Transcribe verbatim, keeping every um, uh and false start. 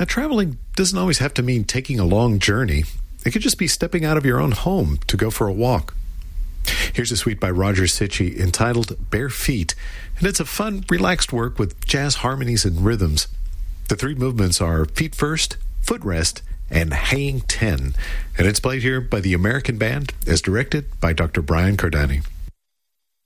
Now, traveling doesn't always have to mean taking a long journey. It could just be stepping out of your own home to go for a walk. Here's a suite by Roger Sitchy entitled Bare Feet, and it's a fun, relaxed work with jazz harmonies and rhythms. The three movements are feet first, foot rest, and hanging ten, and it's played here by the American Band as directed by Doctor Brian Cardani.